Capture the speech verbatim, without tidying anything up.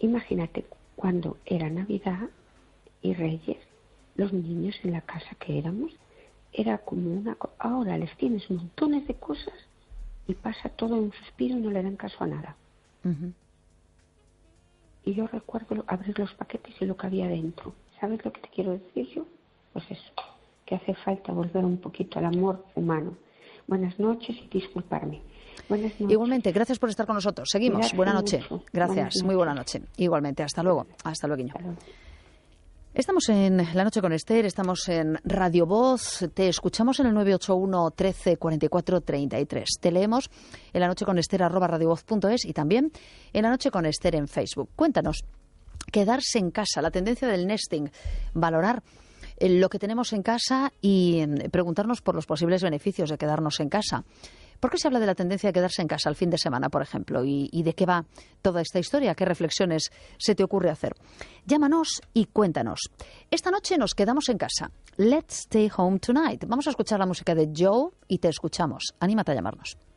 imagínate, cuando era Navidad y Reyes, los niños en la casa que éramos, era como una... Ahora les tienes montones de cosas y pasa todo en un suspiro y no le dan caso a nada. Uh-huh. Y yo recuerdo abrir los paquetes y lo que había dentro. ¿Sabes lo que te quiero decir yo? Pues eso, que hace falta volver un poquito al amor humano. Buenas noches y disculparme. Buenas noches. Igualmente, gracias por estar con nosotros. Seguimos. Gracias Buena noche. mucho. Gracias. Muy buena noche. Igualmente. Hasta luego. Hasta luego. Hasta luego. Estamos en La Noche con Esther, estamos en Radio Voz, te escuchamos en el nueve ocho uno, trece, cuarenta y cuatro, treinta y tres. Te leemos en la noche con Esther arroba radiovoz punto es y también en La Noche con Esther en Facebook. Cuéntanos, quedarse en casa, la tendencia del nesting, valorar lo que tenemos en casa y preguntarnos por los posibles beneficios de quedarnos en casa. ¿Por qué se habla de la tendencia de quedarse en casa el fin de semana, por ejemplo? ¿Y, y de qué va toda esta historia? ¿Qué reflexiones se te ocurre hacer? Llámanos y cuéntanos. Esta noche nos quedamos en casa. Let's stay home tonight. Vamos a escuchar la música de Joe y te escuchamos. Anímate a llamarnos.